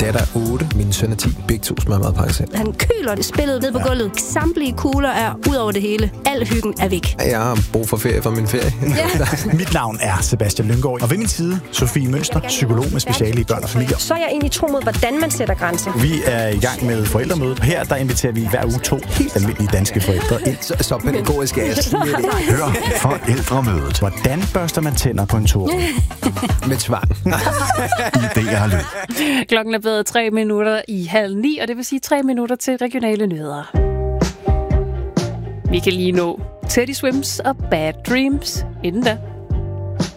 datter er 8, min søn er 10. Begge to smager meget pakket selv. Han kyler det spillet ned på gulvet. Samtlige kugler er ud over det hele. Al hyggen er væk. Jeg har brug for ferie fra min ferie. Ja. Mit navn er Sebastian Lynggaard, og ved min side, Sofie Mønster, psykolog med speciale i børn og familier. Så er jeg egentlig tro mod, hvordan man sætter grænser. Vi er i gang med forældremødet. Her der inviterer vi hver uge 2 helt almindelige danske forældre ind. Så pædagogisk er jeg. Hør forældremødet. Hvordan børster man tænder på en tur? Med tvang. Idéer har lød. Klokken er blevet 3 minutter i 8:30, og det vil sige 3 minutter til regionale nyheder. Vi kan lige nå Teddy Swims og Bad Dreams inden da.